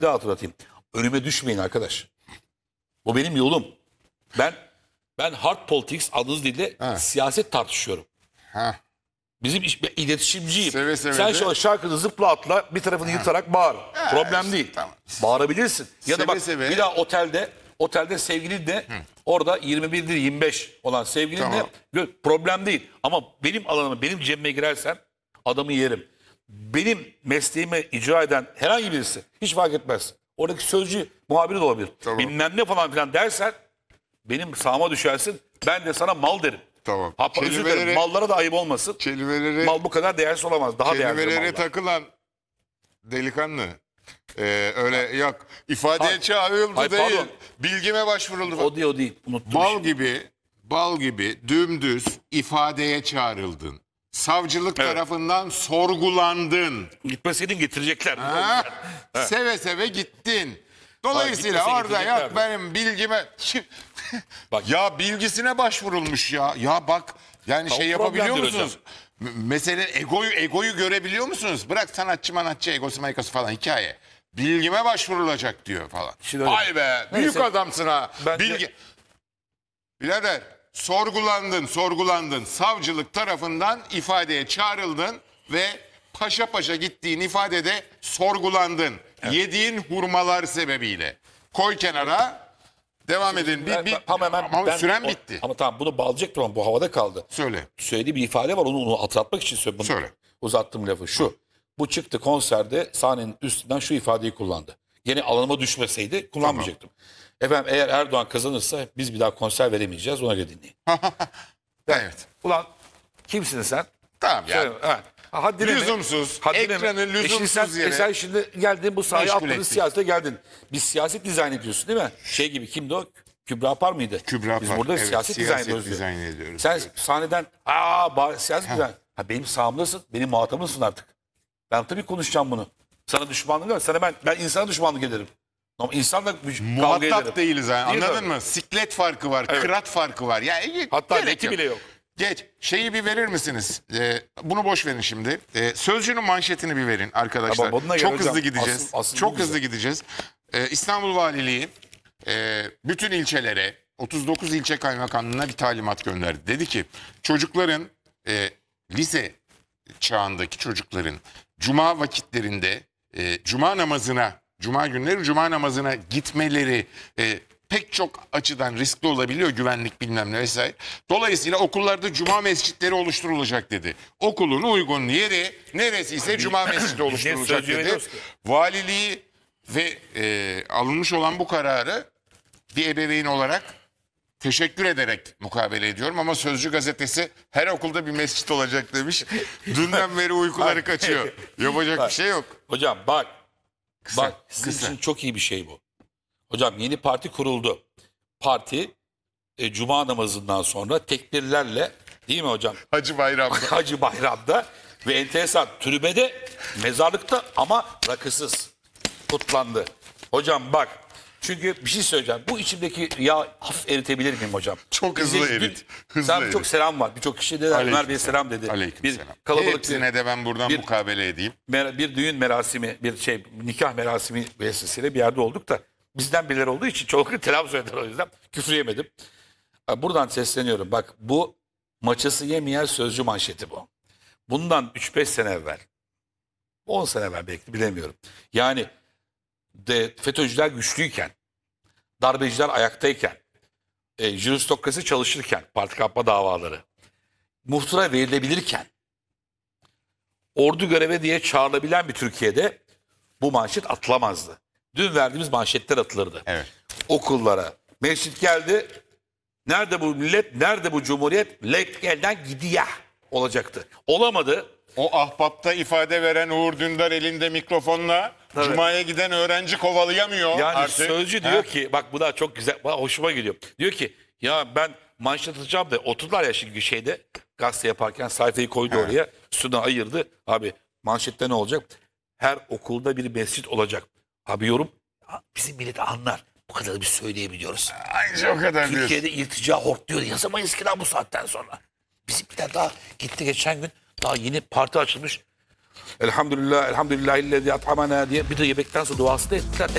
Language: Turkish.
Bir daha hatırlatayım. Önüme düşmeyin arkadaş. Bu benim yolum. Ben hard politics adınız dilde siyaset tartışıyorum. Ha. Bizim iletişimciyim. Seve seve Sen de. şu şarkını zıpla atla bir tarafını yırtarak bağır. Problem işte, değil. tamam. Bağırabilirsin. Ya da Seve bak seve. bir daha otelde sevgilin de orada 21 değil 25 olan sevgilin Tamam. de problem değil. Ama benim alanıma benim cebime girersen adamı yerim. Benim mesleğimi icra eden herhangi birisi hiç fark etmez. Oradaki sözcü muhabiri de olabilir. Tamam. Bilmem ne falan filan dersen benim sağıma düşersin. Ben de sana mal derim. Tamam. Hatta özür dilerim. Mallara da ayıp olmasın. Kelimelere, Mal bu kadar değersiz olamaz. Daha değerli kelimelere mallar. takılan delikanlı. Öyle yok. İfadeye çağrıldı Hayır, değil. pardon. Bilgime başvuruldu. O değil. Unuttum. Bal gibi dümdüz ifadeye çağrıldın. Savcılık Evet. tarafından sorgulandın. Gitmeseydin getirecekler. Ha? Seve seve gittin. Dolayısıyla gitmese orada yok getireceklerdi. benim bilgime... Bak. Ya bilgisine başvurulmuş ya. Ya bak yani Tamam, şey yapabiliyor problemdir musunuz? Mesele egoyu görebiliyor musunuz? Bırak sanatçı egosu falan hikaye. Bilgime başvurulacak diyor falan. Şimdi öyle. Vay be büyük Neyse. adamsın ha. Bence- Birader sorgulandın. Savcılık tarafından ifadeye çağrıldın ve paşa paşa gittiğin ifadede sorgulandın. Yediğin hurmalar sebebiyle. Koy kenara. Devam edin. Ama süren bitti. Ama tamam bunu bağlayacaktım ama bu havada kaldı. Söyle. Söylediği bir ifade var onu hatırlatmak için söylüyorum. Söyle. Uzattığım lafı şu. Bu çıktı konserde sahnenin üstünden şu ifadeyi kullandı. Gene alanıma düşmeseydi kullanmayacaktım. Efendim eğer Erdoğan kazanırsa biz bir daha konser veremeyeceğiz ona göre dinleyin. Evet. Ulan kimsin sen? Tamam ya. Söyle, ha. Haddine mi? Lüzumsuz. Haddine mi? Ekranı lüzumsuz Şimdi yere. sen şimdi geldin bu sahaya meşgul atladın ettik. siyasete geldin. Biz siyaset dizayn ediyorsun değil mi? Şey gibi kimdi o? Kübra Par mıydı? Kübra Biz Par, burada evet, siyaset dizayn ediyoruz. diyor. dizayn ediyoruz. Sen sahneden siyaset dizayn. Ha, benim sağımdasın. Benim muhatabımsın artık. Ben tabii konuşacağım bunu. Sana düşmanlık yok. Sana ben insana düşmanlık ederim. Ama insanla kavga ederim. Muhatap değiliz ha. Değil Anladın mi? mı? Siklet farkı var. Evet. Kırat farkı var. Ya, Hatta gerek leti bile yok. Geç. Şeyi bir verir misiniz? Bunu boş verin şimdi. Sözcünün manşetini bir verin arkadaşlar. Ama bununla Çok gel hızlı hocam. gideceğiz. Asıl Çok bu hızlı güzel. gideceğiz. İstanbul Valiliği bütün ilçelere 39 ilçe kaymakamlığına bir talimat gönderdi. Dedi ki çocukların lise çağındaki çocukların cuma vakitlerinde cuma günleri cuma namazına gitmeleri pek çok açıdan riskli olabiliyor, güvenlik bilmem ne vesaire. Dolayısıyla okullarda cuma mescitleri oluşturulacak dedi. Okulun uygun yeri neresiyse cuma mescidi oluşturulacak sözcü dedi. veriyoruz ki. Valiliği ve alınmış olan bu kararı bir ebeveyn olarak teşekkür ederek mukabele ediyorum ama Sözcü gazetesi her okulda bir mescit olacak demiş. Dünden beri uykuları kaçıyor. Yapacak bir şey yok. Hocam bak. Bak sizin kısa. için çok iyi bir şey bu. Hocam yeni parti kuruldu. Parti cuma namazından sonra tekbirlerle değil mi hocam? Hacı Bayram'da. Hacı Bayram'da ve enteresan türbede mezarlıkta ama rakısız kutlandı. Hocam bak çünkü bir şey söyleyeceğim. Bu içimdeki yağ hafif eritebilir miyim hocam? Çok hızlı Bize erit. dün- Hızlı Sen erit. çok selam var. Birçok kişi de Ömer Bey selam dedi. Aleykümselam. Bir kalabalık Hepsine de ben buradan bir- mukabele edeyim. bir düğün merasimi, nikah merasimi vesilesiyle bir yerde olduk da bizden birileri olduğu için çoğunlukla telaffuz eder o yüzden küfür yemedim. Buradan sesleniyorum. Bak bu maçası yemeyen sözcü manşeti bu. Bundan 3-5 sene evvel, 10 sene evvel belki bilemiyorum. Yani FETÖ'cüler güçlüyken, darbeciler ayaktayken, juristokrasi çalışırken, parti kapma davaları, muhtıra verilebilirken, ordu göreve diye çağrılabilen bir Türkiye'de bu manşet atılamazdı. Dün verdiğimiz manşetler atılırdı. Evet. Okullara. Mescit geldi. Nerede bu millet? Nerede bu cumhuriyet? Let elden gidiyor olacaktı. Olamadı. O ahbapta ifade veren Uğur Dündar elinde mikrofonla Tabii. Cuma'ya giden öğrenci kovalayamıyor Yani artık. sözcü diyor ki bak bu da çok güzel hoşuma gidiyor. Diyor ki ya ben manşet atacağım da oturdular ya şimdi şeyde gazete yaparken sayfayı koydu oraya üstüne ayırdı. Abi manşette ne olacak? Her okulda bir mescit olacak. Abi yorum bizim millet anlar. Bu kadar biz söyleyebiliyoruz. Aynı o kadar diyorsun. Türkiye'de iltica hortluyor. Yazamayız ki daha bu saatten sonra. Bizimkiler daha gitti geçen gün daha yeni parti açılmış. Elhamdülillah, elhamdülillahillezî at'amana diye bir de yemekten sonra duasını ettiler.